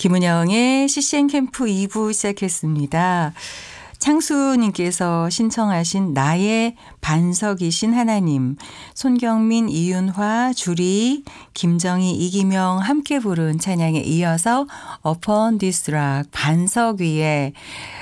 김은영의 CCN 캠프 2부 시작했습니다. 창수님께서 신청하신 나의 반석이신 하나님, 손경민, 이윤화, 주리, 김정희, 이기명 함께 부른 찬양에 이어서 Upon This Rock 반석 위에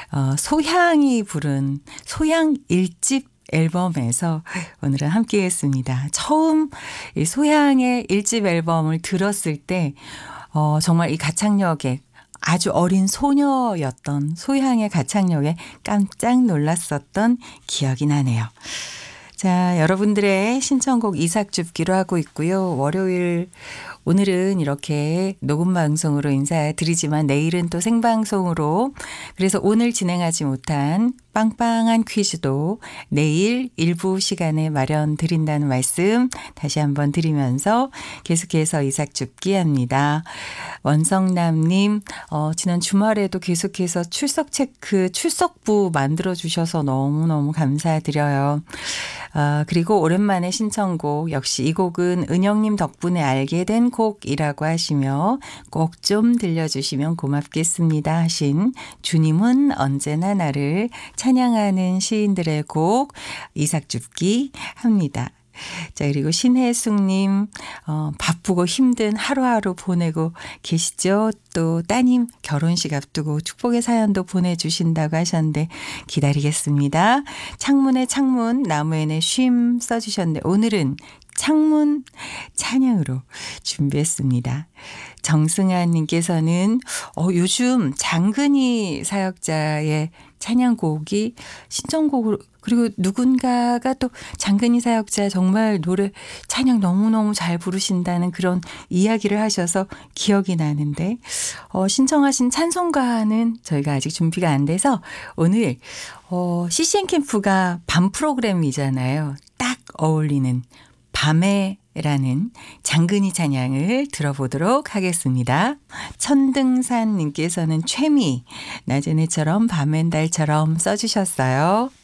소향이 부른 소향 1집 앨범에서 오늘은 함께 했습니다. 처음 이 소향의 1집 앨범을 들었을 때 정말 이 가창력에 아주 어린 소녀였던 소향의 가창력에 깜짝 놀랐었던 기억이 나네요. 자, 여러분들의 신청곡 이삭줍기로 하고 있고요. 월요일 오늘은 이렇게 녹음 방송으로 인사드리지만 내일은 또 생방송으로, 그래서 오늘 진행하지 못한 빵빵한 퀴즈도 내일 일부 시간에 마련드린다는 말씀 다시 한번 드리면서 계속해서 이삭줍기 합니다. 원성남님, 지난 주말에도 계속해서 출석 체크, 출석부 만들어주셔서 너무너무 감사드려요. 그리고 오랜만에 신청곡, 역시 이 곡은 은영님 덕분에 알게 된 곡이라고 하시며 꼭 좀 들려주시면 고맙겠습니다 하신 주님은 언제나 나를 찬양하는 시인들의 곡 이삭줍기 합니다. 자, 그리고 신혜숙님, 바쁘고 힘든 하루하루 보내고 계시죠? 또 따님 결혼식 앞두고 축복의 사연도 보내주신다고 하셨는데 기다리겠습니다. 창문에 창문, 나무에는 쉼 써주셨는데 오늘은 창문 찬양으로 준비했습니다. 정승아 님께서는 요즘 장근희 사역자의 찬양곡이 신청곡으로, 그리고 누군가가 또 장근희 사역자 정말 노래 찬양 너무너무 잘 부르신다는 그런 이야기를 하셔서 기억이 나는데 신청하신 찬송가는 저희가 아직 준비가 안 돼서 오늘 CCN 캠프가 밤 프로그램이잖아요. 딱 어울리는 밤에라는 장근희 찬양을 들어보도록 하겠습니다. 천등산님께서는 최미, 낮은 해처럼 밤엔 달처럼 써주셨어요.